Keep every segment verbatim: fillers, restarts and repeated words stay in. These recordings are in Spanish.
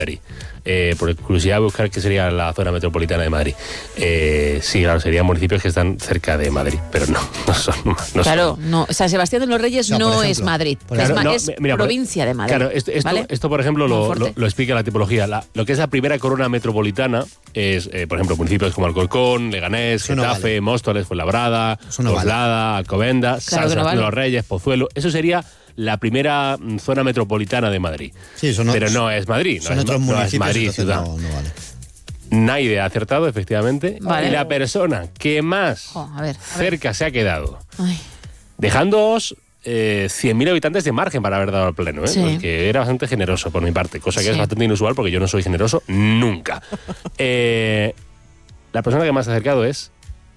Madrid. Eh, por curiosidad voy a buscar qué sería la zona metropolitana de Madrid. Eh, sí, claro, serían municipios que están cerca de Madrid, pero no, no son. No claro, son. no, San Sebastián de los Reyes o sea, no ejemplo, es Madrid, claro, es, no, es mira, provincia de Madrid. Claro, esto, esto, ¿vale? esto por ejemplo, lo, lo, lo explica la tipología. La, lo que es la primera corona metropolitana es, eh, por ejemplo, municipios como Alcorcón, Leganés, Eso Getafe, no vale. Móstoles, Fuenlabrada, no Coslada, vale. Alcobendas, claro San Sebastián no vale. de los Reyes, Pozuelo. Eso sería la primera zona metropolitana de Madrid. Sí, son Pero no es Madrid. Son no otros es, municipios, no es Madrid, ciudad. No, no vale. Naide ha acertado, efectivamente. Vale. Y la persona que más oh, a ver, a cerca ver. se ha quedado, Ay. dejándoos eh, cien mil habitantes de margen para haber dado el pleno, ¿eh? Sí. Porque era bastante generoso por mi parte, cosa que sí. es bastante inusual porque yo no soy generoso nunca. eh, la persona que más se ha acercado es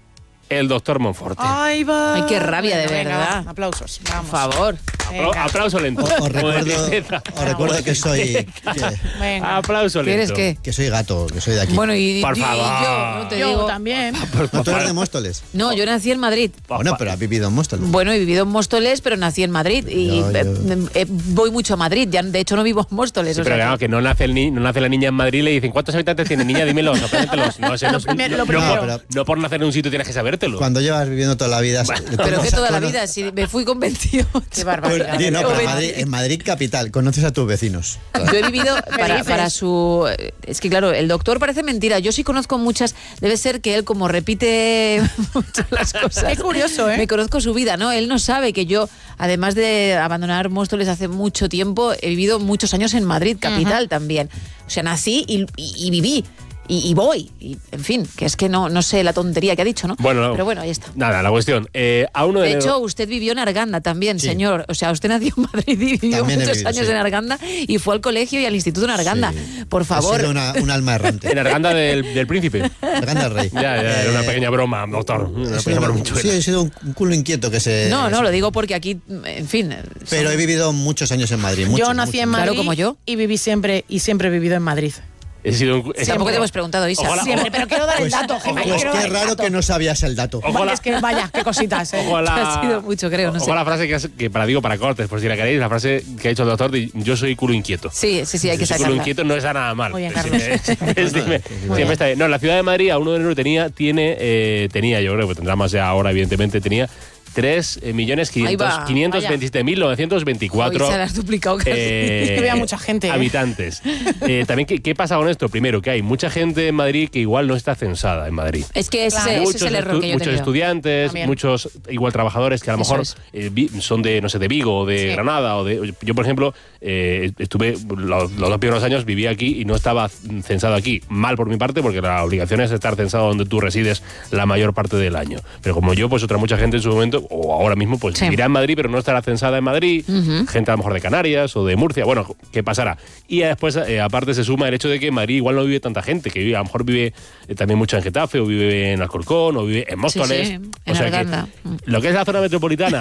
el doctor Monforte. Ay, va. Ay, qué rabia, de Venga, verdad. venga, aplausos, vamos. Por favor. Apla- aplauso lento. Os recuerdo, os recuerdo que soy que, Venga. Aplauso lento. ¿Quieres qué? que soy gato, que soy de aquí. Bueno, y, Por y- y favor. yo, no te Yo digo. también. ¿No tú eres de Móstoles? No, yo nací en Madrid. Bueno, pero has vivido en Móstoles. Bueno, he vivido en Móstoles, pero nací en Madrid y Yo, yo. eh, eh, voy mucho a Madrid. Ya, de hecho, no vivo en Móstoles. Sí, o pero sea claro, que no nace, el ni- no nace la niña en Madrid y le dicen ¿cuántos habitantes tiene niña? Dímelos, apréndetelos. No, sé, no, Lo primero- no, lo no primero. por, No, no por nacer en un sitio tienes que sabértelo. Cuando llevas viviendo toda la vida. Pero que toda la vida, si me fui con veintiocho. Qué barbaridad. Sí, no, O pero en veinte. Madrid, en Madrid capital, conoces a tus vecinos. Yo he vivido para, dices? para su... Es que claro, el doctor parece mentira. Yo sí conozco muchas... Debe ser que él como repite mucho las cosas. Qué curioso, ¿eh? Me conozco su vida, ¿no? Él no sabe que yo, además de abandonar Móstoles hace mucho tiempo, he vivido muchos años en Madrid, capital uh-huh. también. O sea, nací y, y, y viví. Y, y voy, y en fin, que es que no, no sé la tontería que ha dicho, ¿no? Bueno, pero bueno, ahí está. Nada, la cuestión. Eh, a uno de, de hecho, enero... usted vivió en Arganda también, sí. señor. O sea, usted nació en Madrid y vivió También muchos vivido, años sí. en Arganda y fue al colegio y al instituto en Arganda. Sí. Por favor. Ha sido una, un alma errante. En Arganda del, del Príncipe. Arganda del Rey. Ya, ya, era una pequeña broma, doctor. Una pequeña bromichuela. Sí, he sido un culo inquieto que se... No, no, lo digo porque aquí, en fin. Pero son... he vivido muchos años en Madrid. Muchos, yo nací muchos. en Madrid Claro, como yo. y viví siempre y siempre he vivido en Madrid. He sido un... Sí, tampoco te hemos preguntado, Isa. Ojalá, Siempre, pero quiero dar el Pues, dato, Gemma. pues quiero dar qué el raro dato. que no sabías el dato. Ojalá. Es que vaya, qué cositas, ¿eh? Ojo a la, Ha sido mucho, creo, no sé. ojo a la frase que, has- que para digo para cortes, por si la queréis, la frase que ha dicho el doctor de yo soy culo inquieto. Sí, sí, sí, hay que Ese culo sacarla. inquieto no está nada mal. Muy bien, Siempre- Carlos. siempre- siempre- siempre está bien. No, la ciudad de Madrid a uno de enero tenía, tiene, eh, tenía, yo creo que tendrá más ya ahora, evidentemente, tenía tres millones Ahí va, quinientos veintisiete mil novecientos veinticuatro Hoy se la has duplicado casi. eh, Es que había mucha gente, ¿eh? habitantes. Eh, también, ¿qué, ¿qué pasa con esto? Primero, que hay mucha gente en Madrid que igual no está censada en Madrid. Es que ese, Claro. ese Muchos, es el error estu- que yo he muchos tenido. estudiantes, También. muchos igual trabajadores que a lo Eso mejor es. eh, vi- son de, no sé, de Vigo o de Sí. Granada. O de, yo, por ejemplo, eh, estuve los, los dos primeros años, viví aquí y no estaba censado aquí. Mal por mi parte, porque la obligación es estar censado donde tú resides la mayor parte del año. Pero como yo, pues otra mucha gente en su momento, o ahora mismo, pues Sí. vivirá en Madrid, pero no estará censada en Madrid. Ujú. Gente a lo mejor de Canarias o de Murcia. Bueno, ¿qué pasará? Y después, eh, aparte, se suma el hecho de que en Madrid igual no vive tanta gente, que vive, a lo mejor vive eh, también mucho en Getafe, o vive en Alcorcón, o vive en Móstoles. Sí, sí, O en sea que Arganda. lo que es la zona metropolitana,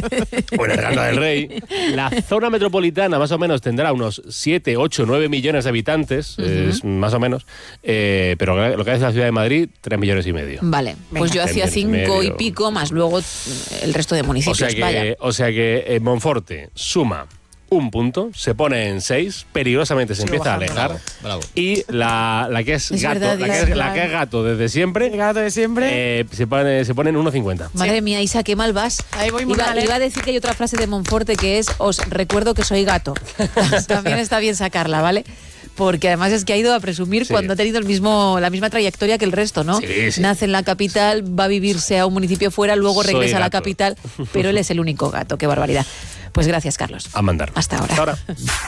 o en Arganda del Rey, la zona metropolitana más o menos tendrá unos siete, ocho, nueve millones de habitantes, uh-huh. es más o menos, eh, pero lo que es la ciudad de Madrid, tres millones y medio. Vale, pues Venga. yo hacía Tres millones y cinco y medio. pico, más luego el resto de O municipios. sea que, Vaya. o sea que eh, Monforte suma un punto, se pone en seis, peligrosamente se Sigo empieza a bajando. alejar. Bravo. Y la, la que es, Es gato, verdad, la, que es es, la que es gato desde siempre, El gato de siempre. eh, se, pone, se pone en uno cincuenta. Madre mía, Isa, qué mal vas. Ahí voy muy iba, mal, ¿eh? iba a decir que hay otra frase de Monforte que es os recuerdo que soy gato. También está bien sacarla, ¿vale? Porque además es que ha ido a presumir Sí. cuando ha tenido el mismo, la misma trayectoria que el resto, ¿no? Sí, sí. Nace en la capital, va a vivirse a un municipio fuera, luego Soy regresa a la gato. capital, pero él es el único gato. Qué barbaridad. Pues gracias, Carlos. A mandar. Hasta ahora. Hasta ahora.